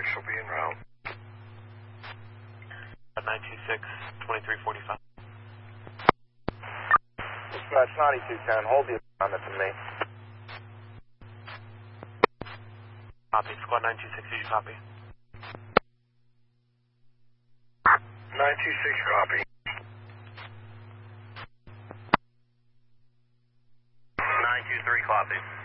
will be en route. 926, 2345. Dispatch 9210, hold the assignment to me. Copy. Squad 926, did you copy? 926, copy. 923, copy.